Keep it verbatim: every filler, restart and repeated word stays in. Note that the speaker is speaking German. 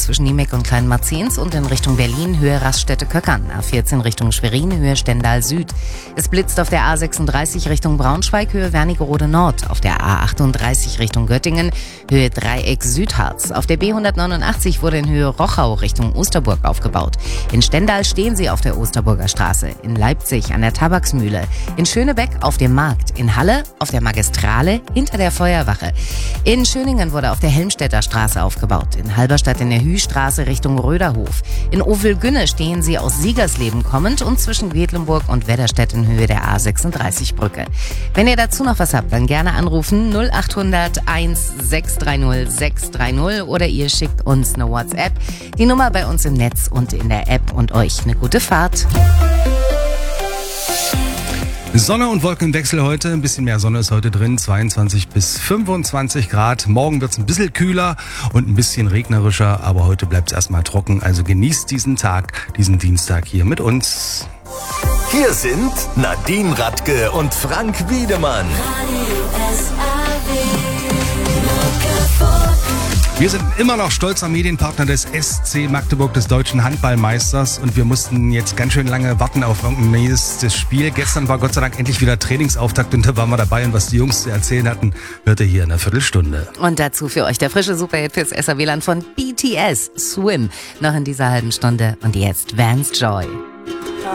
zwischen Niemek und Kleinmarzens und in Richtung Berlin Höhe Raststätte-Köckern. A vierzehn Richtung Schwerin Höhe Stendal Süd. Es blitzt auf der A sechsunddreißig Richtung Braunschweig Höhe Wernigerode Nord. Auf der A achtunddreißig Richtung Göttingen Höhe Dreieck Südharz. Auf der B hundertneunundachtzig wurde in Höhe Rochau Richtung Osterburg aufgebaut. In Stendal stehen Sie auf der Osterburger Straße. In Leipzig an der Tabaksmühle. In Schönebeck auf dem Markt. In Halle auf der Magistrale hinter der Feuerwache. In Schöningen wurde auf der Helmstedter Straße aufgebaut. In Halberstadt in der Hühstraße Richtung Röderhof. In Ovelgünne stehen Sie aus Siegersleben kommend und zwischen Quedlinburg und Wedderstedt in Höhe der A sechsunddreißig Brücke. Wenn ihr dazu noch was habt, dann gerne anrufen null achthundert eins sechs drei null sechs drei null oder ihr schickt uns eine WhatsApp. Die Nummer bei uns im Netz und in der App und euch eine gute Fahrt. Sonne und Wolkenwechsel heute, ein bisschen mehr Sonne ist heute drin, zweiundzwanzig bis fünfundzwanzig Grad. Morgen wird es ein bisschen kühler und ein bisschen regnerischer, aber heute bleibt es erstmal trocken. Also genießt diesen Tag, diesen Dienstag hier mit uns. Hier sind Nadine Radke und Frank Wiedemann. Wir sind immer noch stolzer Medienpartner des S C Magdeburg, des deutschen Handballmeisters, und wir mussten jetzt ganz schön lange warten auf irgendein nächstes Spiel. Gestern war Gott sei Dank endlich wieder Trainingsauftakt und da waren wir dabei, und was die Jungs zu erzählen hatten, hört ihr hier in einer Viertelstunde. Und dazu für euch der frische Superhit fürs S R W-Land von B T S, Swim, noch in dieser halben Stunde. Und jetzt Vance Joy.